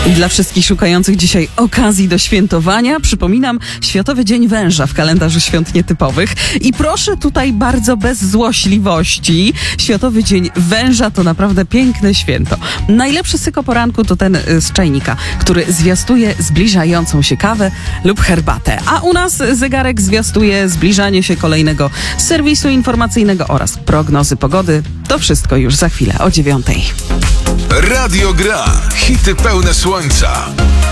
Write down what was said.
I dla wszystkich szukających dzisiaj okazji do świętowania, przypominam, Światowy Dzień Węża w kalendarzu świąt nietypowych. I proszę tutaj bardzo bez złośliwości. Światowy Dzień Węża to naprawdę piękne święto. Najlepszy syk o poranku to ten z czajnika, który zwiastuje zbliżającą się kawę lub herbatę. A u nas zegarek zwiastuje zbliżanie się kolejnego serwisu informacyjnego oraz prognozy pogody. To wszystko już za chwilę o 9:00. Radio Gra. Hity pełne słońca.